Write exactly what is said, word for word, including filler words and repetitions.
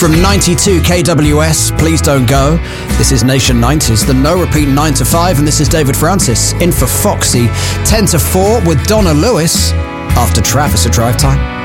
from ninety-two K W S, Please Don't Go. This is Nation nineties, the No Repeat nine to five, and this is David Francis in for Foxy ten to four with Donna Lewis after Travis at Drive Time.